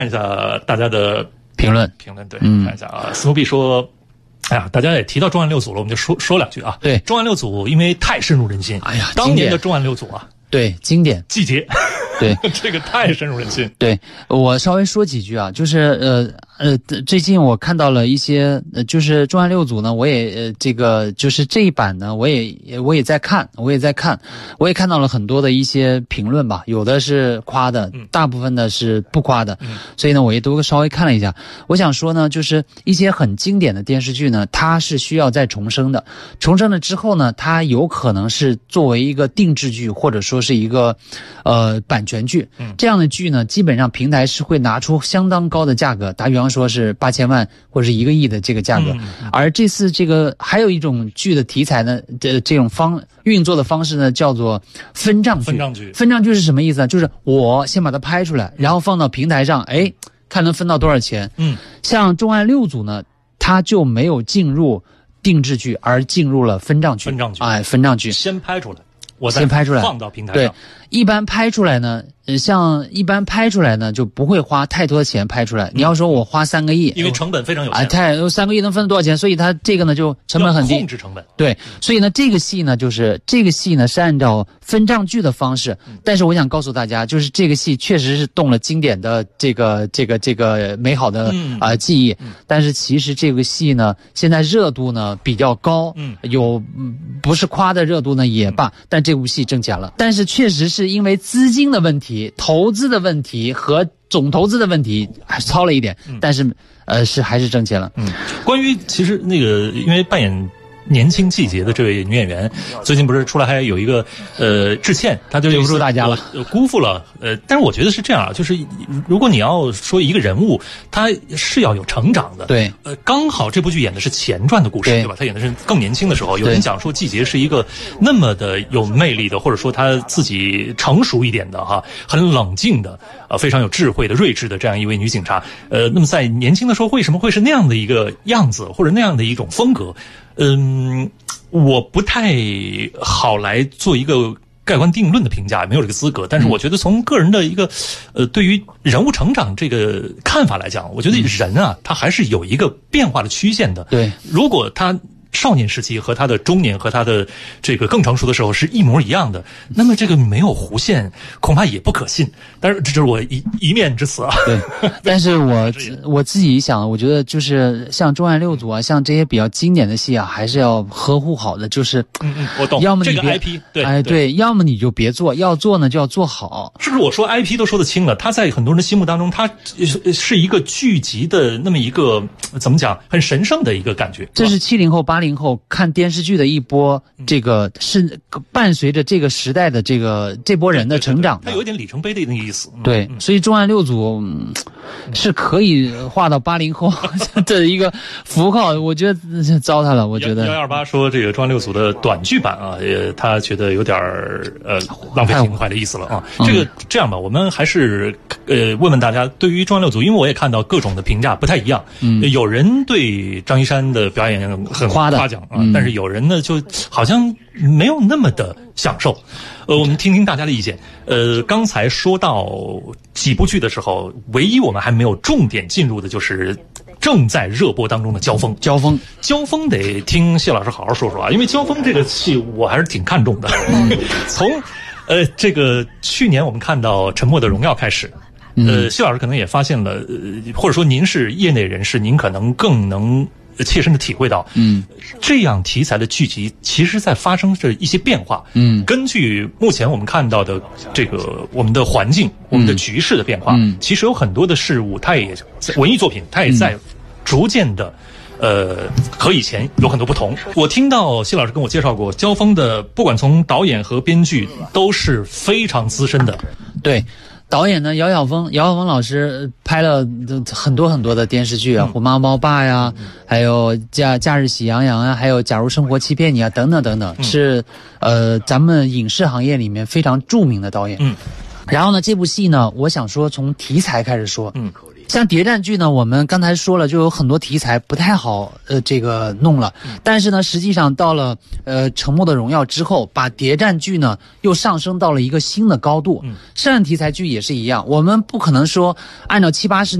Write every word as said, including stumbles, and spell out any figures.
看一下大家的评论评论，对， 嗯、 看一下啊。斯诺比说。哎呀，大家也提到重案六组了，我们就说说两句啊。 对， 重案六组因为太深入人心。 哎呀， 当年的重案六组啊， 对，经典， 季节， 对， 这个太深入人心。 对，我稍微说几句啊，就是呃呃，最近我看到了一些，呃，就是重案六组呢，我也呃这个就是这一版呢，我也我也在看，我也在看，我也看到了很多的一些评论吧，有的是夸的，大部分的是不夸的，嗯、所以呢，我也都稍微看了一下。我想说呢，就是一些很经典的电视剧呢，它是需要再重生的，重生了之后呢，它有可能是作为一个定制剧，或者说是一个呃版权剧，嗯、这样的剧呢，基本上平台是会拿出相当高的价格，打比方说是八千万或者是一个亿的这个价格，嗯、而这次这个还有一种剧的题材呢，这这种方运作的方式呢，叫做分账剧。 分账剧， 分账剧是什么意思呢？就是我先把它拍出来，然后放到平台上，哎，看能分到多少钱。嗯，像重案六组呢，它就没有进入定制剧，而进入了分账剧。 分账剧， 哎，分账剧先拍出来，我再先拍出来放到平台上。 对，一般拍出来呢。呃，像一般拍出来呢，就不会花太多的钱拍出来。嗯、你要说我花三个亿， 因为成本非常有限，啊， 太三个亿能分多少钱？所以它这个呢就成本很低， 控制成本。 对，所以呢这个戏呢就是这个戏呢是按照分账剧的方式，嗯、但是我想告诉大家，就是这个戏确实是动了经典的这个这个这个美好的啊、嗯呃、记忆，嗯、但是其实这个戏呢现在热度呢比较高，嗯，有嗯不是夸的热度呢也罢，嗯、但这部戏挣钱了，但是确实是因为资金的问题。投资的问题和总投资的问题还糙了一点，嗯、但是呃是还是挣钱了。嗯， 关于其实那个因为扮演年轻季节的这位女演员，最近不是出来还有一个呃致歉，她就留不住大家了， 呃，辜负了呃，但是我觉得是这样啊，就是如果你要说一个人物，他是要有成长的， 对， 呃，刚好这部剧演的是前传的故事，对, 对吧？他演的是更年轻的时候，有人讲说季节是一个那么的有魅力的，或者说他自己成熟一点的哈，很冷静的，呃，非常有智慧的、睿智的这样一位女警察，呃，那么在年轻的时候为什么会是那样的一个样子，或者那样的一种风格？嗯，我不太好来做一个盖棺定论的评价，没有这个资格。但是我觉得从个人的一个，呃，对于人物成长这个看法来讲，我觉得人啊，他还是有一个变化的曲线的。 对， 如果他少年时期和他的中年和他的这个更成熟的时候是一模一样的，那么这个没有弧线恐怕也不可信。但是这就是我一一面之词啊。 对，但是我我自己想，我觉得就是像重案六组啊，像这些比较经典的戏啊，还是要呵护好的。就是嗯嗯，我懂。 要么你别、 这个 I P 对， 哎对，对，要么你就别做，要做呢就要做好。 是不是我说 I P 都说得清了？他在很多人的心目当中，他是一个剧集的那么一个怎么讲，很神圣的一个感觉。 这是七零后、八零后看电视剧的一波，这个是伴随着这个时代的这个这波人的成长的。 它有一点里程碑的那个意思。 对， 嗯、 所以重案六组、嗯、是可以划到八零后的一个符号，我觉得糟蹋了。我觉得幺幺二八说这个重案六组的短剧版啊，也他觉得有点呃浪费情怀的意思了啊。 嗯、 这个这样吧，我们还是呃问问大家，对于重案六组，因为我也看到各种的评价不太一样。嗯，有人对张一山的表演很夸夸奖啊，嗯、但是有人呢就好像没有那么的享受。呃，我们听听大家的意见。呃，刚才说到几部剧的时候，唯一我们还没有重点进入的就是正在热播当中的《交锋》。 交锋， 交锋得听谢老师好好说说啊，因为《交锋》这个戏我还是挺看重的。从呃这个去年我们看到《沉默的荣耀》开始。呃，谢老师可能也发现了，呃，或者说您是业内人士，您可能更能切身的体会到，嗯，这样题材的剧集，其实在发生着一些变化。嗯，根据目前我们看到的这个我们的环境、我们的局势的变化，嗯，其实有很多的事物，它也文艺作品，它也在逐渐的。呃，和以前有很多不同。我听到谢老师跟我介绍过，交锋的不管从导演和编剧都是非常资深的。 对。导演呢，姚晓峰，姚晓峰老师拍了很多很多的电视剧啊，嗯《虎妈猫爸》呀，还有假假日喜羊羊啊，还有假如生活欺骗你啊，等等等等，嗯、是呃咱们影视行业里面非常著名的导演。嗯，然后呢，这部戏呢，我想说从题材开始说。嗯。 像谍战剧呢，我们刚才说了，就有很多题材不太好，呃，这个弄了。但是呢，实际上到了呃《沉默的荣耀》之后，把谍战剧呢又上升到了一个新的高度。嗯，涉案题材剧也是一样，我们不可能说按照七八十